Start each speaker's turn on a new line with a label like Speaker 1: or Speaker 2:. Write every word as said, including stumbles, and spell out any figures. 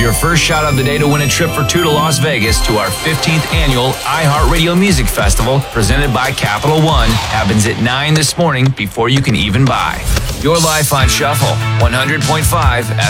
Speaker 1: your first shot of the day to win a trip for two to Las Vegas to our fifteenth annual iHeartRadio Music Festival presented by Capital One. Happens at nine this morning before you can even buy. Your life on Shuffle, one hundred point five